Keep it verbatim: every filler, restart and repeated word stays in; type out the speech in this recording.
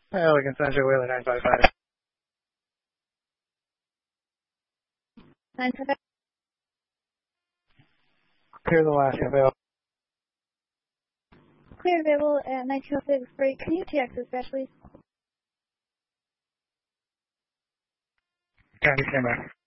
Elegant Central Wheeler nine five five. nine five five. Clear the last available. Clear available at nineteen oh six break. Can you T X dispatch, please? Copy, stand by.